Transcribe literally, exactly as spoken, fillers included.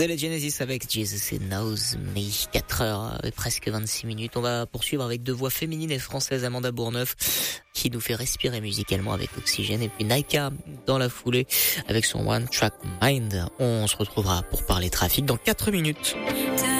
The Genesis avec Jesus Knows Me. quatre heures et presque vingt-six minutes. On va poursuivre avec deux voix féminines et françaises. Amanda Bourneuf qui nous fait respirer musicalement avec Oxygène, et puis Naika dans la foulée avec son One Track Mind. On se retrouvera pour parler trafic dans quatre minutes.